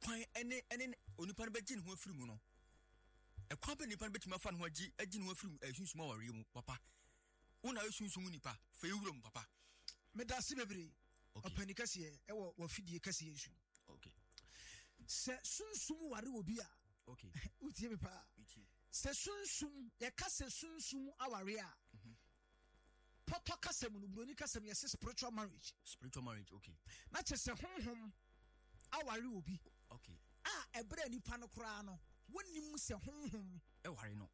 Ekwan ene onipa no beji ne ho afiri mu no. Ekwan be nipa no betumi afa ne ho agi ne ho afiri sunsun aware mu papa. Una sunsun nipa fa ewuram papa. Medasi bebre. Okay. Opani kase ewo wafidie kase yesu. Okay. Se sunsun ware obi a. Okay. Utie me pa. Se sunsun ye kase sunsun aware a. Poto kase mu no broni kase mu yes spiritual marriage. Spiritual marriage, okay. Na chese honhom aware obi. Okay. Ebra nipa no kra no. Wonim se honhom Eware no.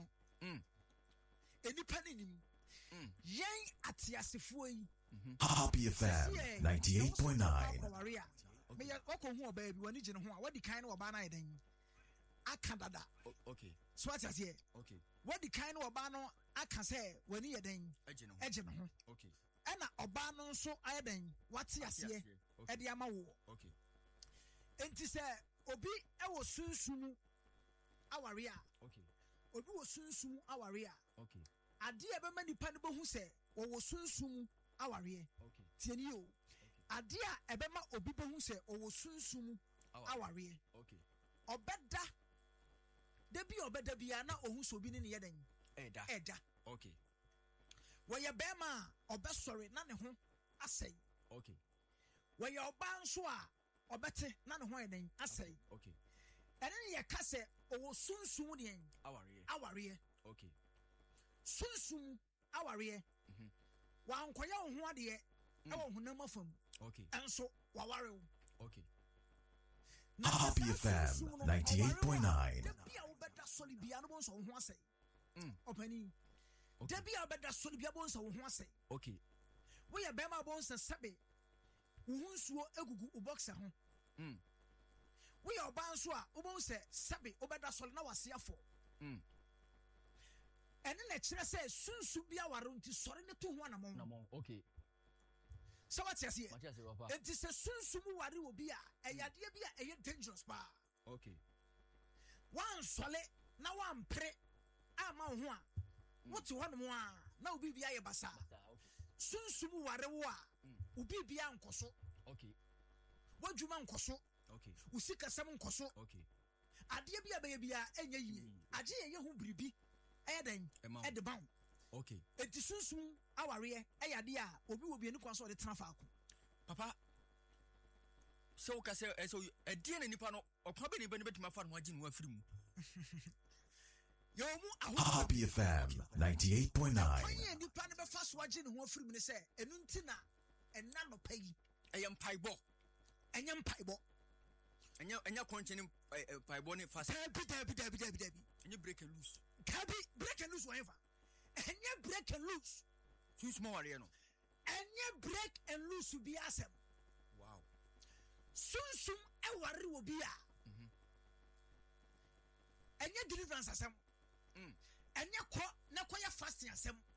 Enipa ni nim. Yen atiasefo yi. Happy FM 98.9. Me ya okohu oba bi wani gine ho a wadi kan no oba na yeden aka dada. Okay. So what here? Okay. Wadi kan no oba no aka say wani yeden ejine ho. Okay. Ena oba no nso ayeden wate ase e de ama wo. Okay. Enti se obi e wo sunsun aware a. Okay. Obi wo sunsun aware a. Okay. Ade e be manipa no behu se wo sunsun aware. Okay. Tieni o. Ade a ebe ma obi behu se wo sunsun aware. Okay. Obeda debi obeda bia na ohun so bi ne yeden. Eda. Okay. Woye be ma obesore na ne ho asai. Okay. Woye oba nso a obete na ne ho yeden asai. Okay. Ene ye ka se owo sunsun ne aware. Okay. Sunsun aware. Wa nkoya ho ade e wo honam afam. Okay. Enso waware wo. Okay. Happy FM 98.9. Debia obeda soli bia no bo nso ho asai. Opani. Debia obeda soli bia bo nso ho asai. Okay. We ye be ma bo nso sebe. Wo nsuo egugu u boxer ho. We ye oba nso a wo bo nso sebe obeda soli na wase afo. Ene na kire say sunsu bia ware nti sori ne to ho anamon. Okay. So what you see? Papa. It is a sunsu ware obi a eyade bia eye dangerous pa. Okay. One sole na one pre ama ho a. What you want mo a na obi bia ye basa. Sunsu ware wo a obi bia nkoso. Okay. Wadwuma nkoso. Okay. Usika sam nkoso. Okay. Ade bia be bia enye yie. Age ye ho bribi. Eden ede bound. Okay. Enti sunsun aware eyade a obi wo bi ni kwan so de tena faako. Papa, so ka say so ede na nipa no okwa be ni be betuma fa no agi no afiri mu. Yo mu Happy FM 98.9. Kwanye nipa ne be fa so agi ne ho afiri mu ne se enu nti na enna no payi eyam paibo. Enya konche ni paibo ni fast. Dabi. Enya break and loose. Kabi break and loose whatever. Enya break and loose. Too small area no. Enya break and loose bi asem. Wow. Sunsum e ware wo bi a. Enya deliverance asem. Enya ko na ko ya fasting asem.